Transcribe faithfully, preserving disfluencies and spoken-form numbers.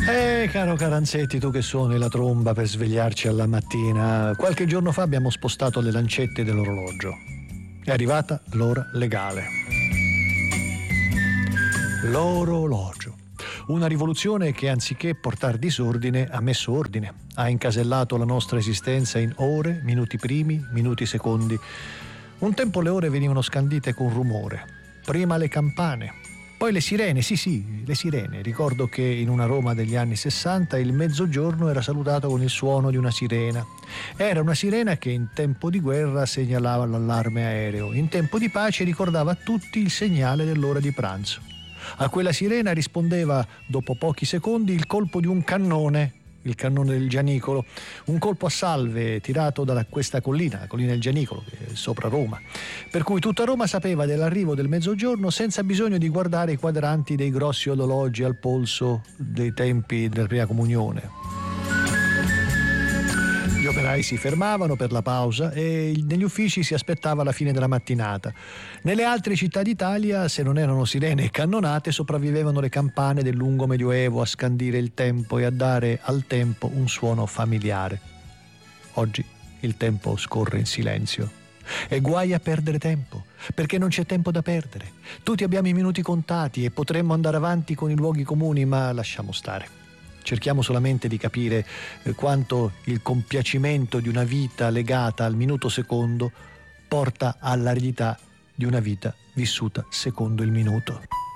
Eh, caro Caranzetti, tu che suoni la tromba per svegliarci alla mattina, qualche giorno fa abbiamo spostato le lancette dell'orologio. È arrivata l'ora legale. L'orologio. Una rivoluzione che anziché portare disordine ha messo ordine, ha incasellato la nostra esistenza in ore, minuti primi, minuti secondi. Un tempo le ore venivano scandite con rumore, prima le campane, poi le sirene, sì sì, le sirene. Ricordo che in una Roma degli anni sessanta il mezzogiorno era salutato con il suono di una sirena. Era una sirena che in tempo di guerra segnalava l'allarme aereo, in tempo di pace ricordava a tutti il segnale dell'ora di pranzo. A quella sirena rispondeva dopo pochi secondi il colpo di un cannone, il cannone del Gianicolo, un colpo a salve tirato da questa collina, la collina del Gianicolo, che è sopra Roma, per cui tutta Roma sapeva dell'arrivo del mezzogiorno senza bisogno di guardare i quadranti dei grossi orologi al polso dei tempi della prima comunione. Gli operai si fermavano per la pausa e negli uffici si aspettava la fine della mattinata. Nelle altre città d'Italia, se non erano sirene e cannonate, sopravvivevano le campane del lungo medioevo a scandire il tempo e a dare al tempo un suono familiare. Oggi il tempo scorre in silenzio. E guai a perdere tempo, perché non c'è tempo da perdere. Tutti abbiamo i minuti contati e potremmo andare avanti con i luoghi comuni, ma lasciamo stare. Cerchiamo solamente di capire quanto il compiacimento di una vita legata al minuto secondo porta all'aridità di una vita vissuta secondo il minuto.